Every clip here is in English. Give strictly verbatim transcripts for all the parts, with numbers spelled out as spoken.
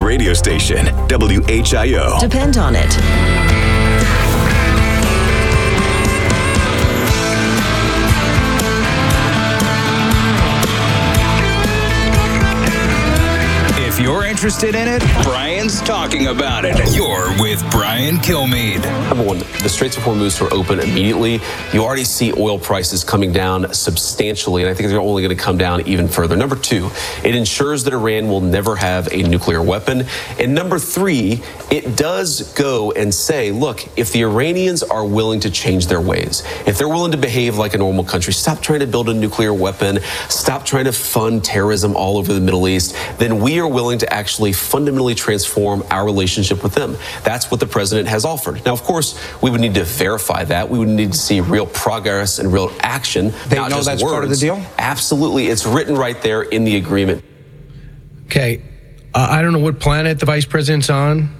radio station, W H I O. Depend on it. If you're interested in it, Brian's talking about it. You're with Brian Kilmeade. Number one, the Straits of Hormuz were open immediately. You already see oil prices coming down substantially, and I think they're only going to come down even further. Number two, it ensures that Iran will never have a nuclear weapon. And number three, it does go and say, look, if the Iranians are willing to change their ways, if they're willing to behave like a normal country, stop trying to build a nuclear weapon, stop trying to fund terrorism all over the Middle East, then we are willing to actually fundamentally transform our relationship with them. That's what the president has offered. Now, of course, we would need to verify that. We would need to see real progress and real action. They not know just that's words. part of the deal? Absolutely. It's written right there in the agreement. Okay. Uh, I don't know what planet the vice president's on,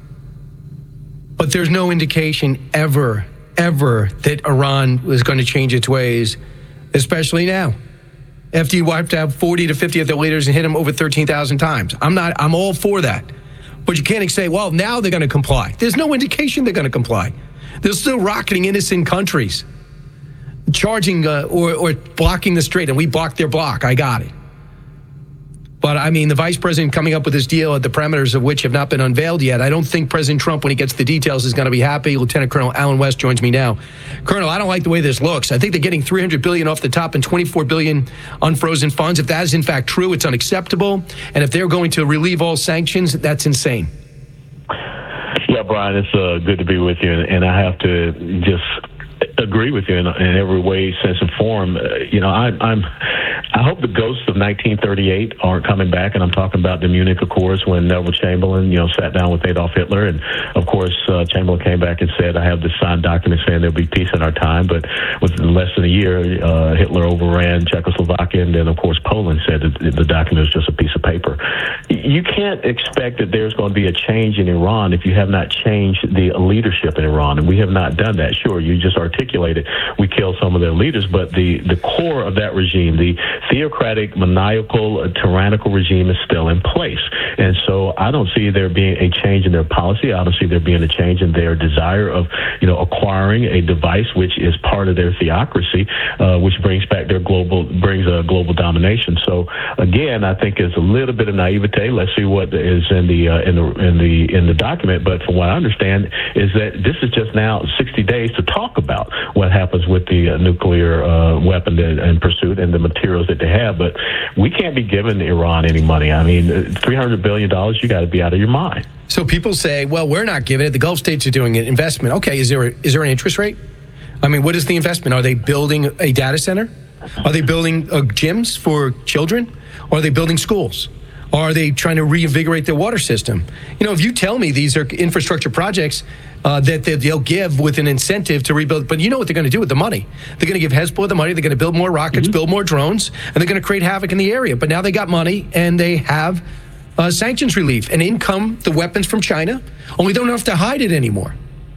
but there's no indication ever, ever that Iran was going to change its ways, especially now. After you wiped out forty to fifty of their leaders and hit them over thirteen thousand times. I'm not, I'm all for that. But you can't say, well, now they're going to comply. There's no indication they're going to comply. They're still rocketing innocent countries, charging uh, or, or blocking the strait, and we blocked their block. I got it. But, I mean, the vice president coming up with this deal at the parameters of which have not been unveiled yet. I don't think President Trump, when he gets the details, is going to be happy. Lieutenant Colonel Alan West joins me now. Colonel, I don't like the way this looks. I think they're getting three hundred billion dollars off the top and twenty-four billion dollars unfrozen funds. If that is, in fact, true, it's unacceptable. And if they're going to relieve all sanctions, that's insane. Yeah, Brian, it's uh, good to be with you. And I have to just agree with you in, in every way, sense, and form. Uh, you know, I, I'm... I hope the ghosts of nineteen thirty-eight aren't coming back, and I'm talking about the Munich Accords when Neville Chamberlain, you know, sat down with Adolf Hitler, and of course uh, Chamberlain came back and said, "I have this signed document saying there'll be peace in our time." But within less than a year, uh, Hitler overran Czechoslovakia, and then of course Poland said that the document was just a piece of paper. You can't expect that there's going to be a change in Iran if you have not changed the leadership in Iran, and we have not done that. Sure, you just articulated we killed some of their leaders, but the the core of that regime, the theocratic, maniacal, uh, tyrannical regime is still in place. And so I don't see there being a change in their policy. I don't see there being a change in their desire of, you know, acquiring a device which is part of their theocracy, uh, which brings back their global, brings a global domination. So again, I think it's a little bit of naivete. Let's see what is in the, uh, in the, in the, in the document. But from what I understand is that this is just now sixty days to talk about what happens with the uh, nuclear uh, weapon and pursuit and the materials that they have, but we can't be giving Iran any money. I mean, three hundred billion dollars, you got to be out of your mind. So people say, well, we're not giving it. The Gulf states are doing it. Investment. Okay, is there a, is there an interest rate? I mean, what is the investment? Are they building a data center? Are they building uh, gyms for children? Or are they building schools? Or are they trying to reinvigorate their water system? You know, if you tell me these are infrastructure projects uh, that they'll give with an incentive to rebuild, but you know what they're going to do with the money. They're going to give Hezbollah the money, they're going to build more rockets, mm-hmm. build more drones, and they're going to create havoc in the area. But now they got money, and they have uh, sanctions relief. And in come the weapons from China, only they don't have to hide it anymore.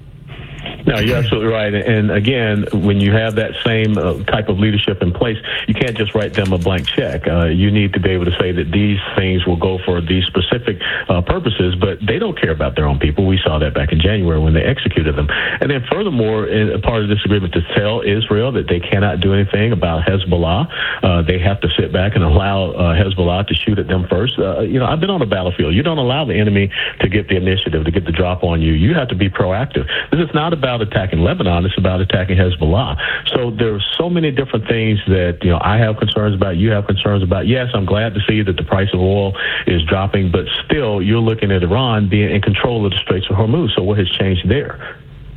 No, you're absolutely right. And again, when you have that same uh, type of leadership in place, you can't just write them a blank check. Uh, you need to be able to say that these things will go for these specific uh, purposes, but they don't care about their own people. We saw that back in January when they executed them. And then furthermore, in part of this agreement to tell Israel that they cannot do anything about Hezbollah. Uh, they have to sit back and allow uh, Hezbollah to shoot at them first. Uh, you know, I've been on the battlefield. You don't allow the enemy to get the initiative, to get the drop on you. You have to be proactive. This is not about attacking Lebanon, it's about attacking Hezbollah. So there are so many different things that, you know, I have concerns about, you have concerns about. Yes, I'm glad to see that the price of oil is dropping, but still you're looking at Iran being in control of the Straits of Hormuz. So what has changed there?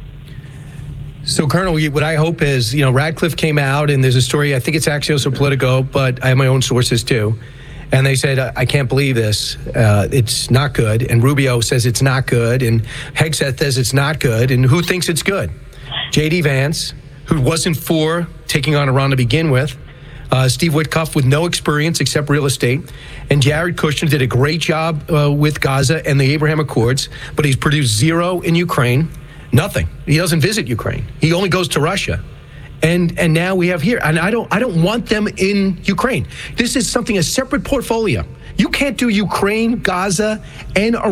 So, Colonel, what I hope is, you know, Radcliffe came out, and there's a story, I think it's Axios or Politico, but I have my own sources too. And they said, I can't believe this. Uh, it's not good. And Rubio says it's not good. And Hegseth says it's not good. And who thinks it's good? J D Vance, who wasn't for taking on Iran to begin with. Uh, Steve Witkoff with no experience except real estate. And Jared Kushner did a great job uh, with Gaza and the Abraham Accords, but he's produced zero in Ukraine. Nothing. He doesn't visit Ukraine. He only goes to Russia. And and now we have here, and I don't I don't want them in Ukraine. This is something, a separate portfolio. You can't do Ukraine, Gaza, and Iran.